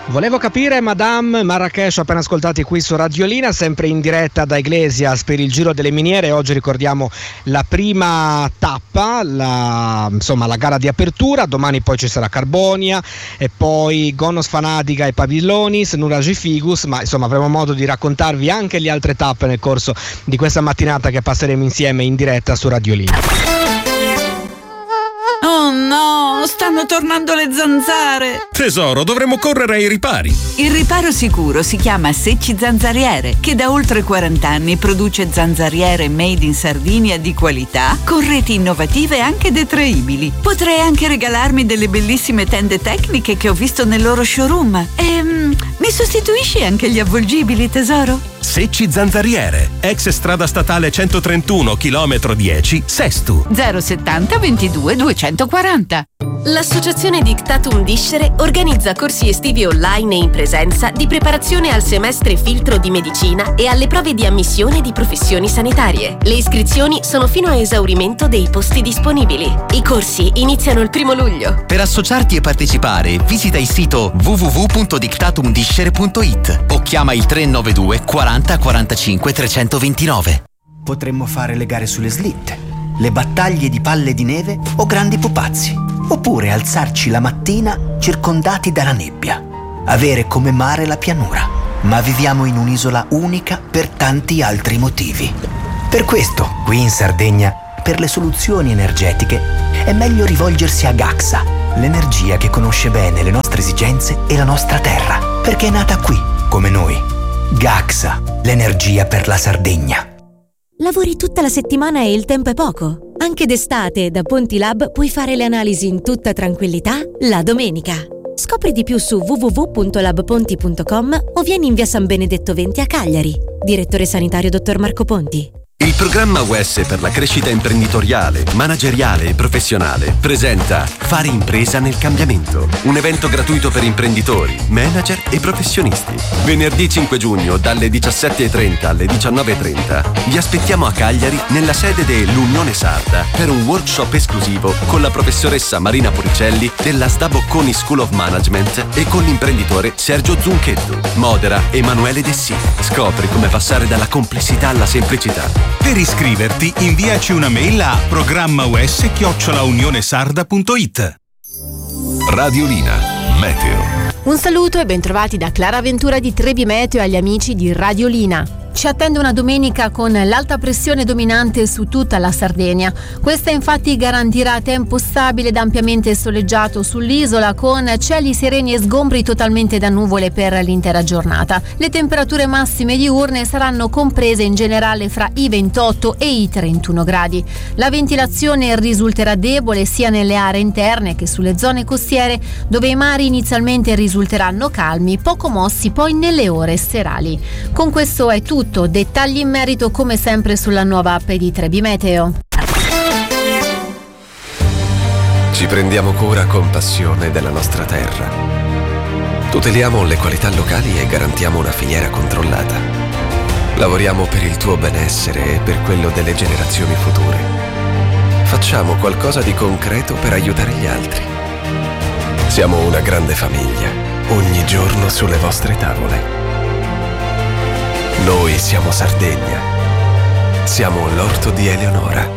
Volevo capire, Madame Marrakesh, appena ascoltati qui su Radiolina, sempre in diretta da Iglesias per il Giro delle Miniere. Oggi ricordiamo la prima tappa, la gara di apertura. Domani poi ci sarà Carbonia e poi Gonos Fanadiga e Pavillonis, Nuragi Figus, ma insomma avremo modo di raccontarvi anche le altre tappe nel corso di questa mattinata che passeremo insieme in diretta su Radiolina. Oh no, stanno tornando le zanzare. Tesoro, dovremmo correre ai ripari. Il riparo sicuro si chiama Secci Zanzariere, che da oltre 40 anni produce zanzariere made in Sardinia di qualità, con reti innovative e anche detraibili. Potrei anche regalarmi delle bellissime tende tecniche che ho visto nel loro showroom. Mi sostituisci anche gli avvolgibili, tesoro? Secci Zanzariere, ex strada statale 131, chilometro 10, Sestu. 070 22 240. L'Associazione Dictatum Discere organizza corsi estivi online e in presenza di preparazione al semestre filtro di medicina e alle prove di ammissione di professioni sanitarie. Le iscrizioni sono fino a esaurimento dei posti disponibili. I corsi iniziano il 1 luglio. Per associarti e partecipare, visita il sito www.dictatumdiscere.it o chiama il 392 40 45 329. Potremmo fare le gare sulle slitte, le battaglie di palle di neve o grandi pupazzi, oppure alzarci la mattina circondati dalla nebbia, avere come mare la pianura. Ma viviamo in un'isola unica per tanti altri motivi. Per questo, qui in Sardegna, per le soluzioni energetiche, è meglio rivolgersi a Gaxa, l'energia che conosce bene le nostre esigenze e la nostra terra, perché è nata qui, come noi. Gaxa, l'energia per la Sardegna. Lavori tutta la settimana e il tempo è poco? Anche d'estate da Pontilab puoi fare le analisi in tutta tranquillità la domenica. Scopri di più su www.labponti.com o vieni in via San Benedetto 20 a Cagliari. Direttore sanitario dottor Marco Ponti. Il programma UES per la crescita imprenditoriale, manageriale e professionale presenta Fare impresa nel cambiamento, un evento gratuito per imprenditori, manager e professionisti. Venerdì 5 giugno dalle 17.30 alle 19.30 vi aspettiamo a Cagliari nella sede dell'Unione Sarda per un workshop esclusivo con la professoressa Marina Puricelli della SDA Bocconi School of Management e con l'imprenditore Sergio Zunchetto. Modera Emanuele Dessì. Scopri come passare dalla complessità alla semplicità. Per iscriverti, inviaci una mail a programmaus@unionesarda.it. Radiolina Meteo. Un saluto e bentrovati da Clara Ventura di Trebi Meteo agli amici di Radiolina. Ci attende una domenica con l'alta pressione dominante su tutta la Sardegna. Questa infatti garantirà tempo stabile ed ampiamente soleggiato sull'isola, con cieli sereni e sgombri totalmente da nuvole per l'intera giornata. Le temperature massime diurne saranno comprese in generale fra i 28 e i 31 gradi. La ventilazione risulterà debole sia nelle aree interne che sulle zone costiere, dove i mari inizialmente risulteranno calmi, poco mossi poi nelle ore serali. Con questo è tutto. Dettagli in merito come sempre sulla nuova app di Trebi Meteo. Ci prendiamo cura con passione della nostra terra. Tuteliamo le qualità locali e garantiamo una filiera controllata. Lavoriamo per il tuo benessere e per quello delle generazioni future. Facciamo qualcosa di concreto per aiutare gli altri. Siamo una grande famiglia, ogni giorno sulle vostre tavole. Noi siamo Sardegna. Siamo l'orto di Eleonora.